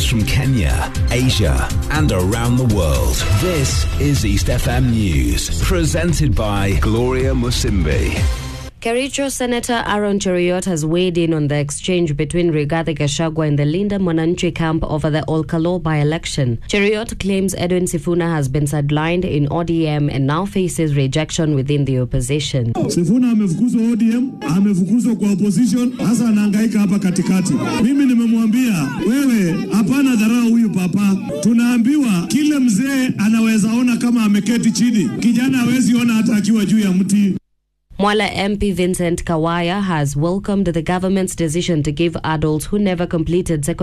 news from Kenya, Asia, and around the world. This is East FM News, presented by Gloria Musimbi. Kericho Senator Aaron Cheruiyot has weighed in on the exchange between Rigathi Gachagua and the Linda Mwananchi camp over the Olkalo by-election. Cheruiyot claims Edwin Sifuna has been sidelined in ODM and now faces rejection within the opposition. Sifuna amefukuzwa ODM, amefukuzwa kwa opposition, hasa anahangaika hapa katikati. Mimi nimemwambia, wewe hapana dharau huyu papa. Tunaambiwa kile mzee anaweza ona kama ameketi chini, kijana hawezi ona hata akiwa juu ya mti. Mwala MP Vincent Kawaya has welcomed the government's decision to give adults who never completed secondary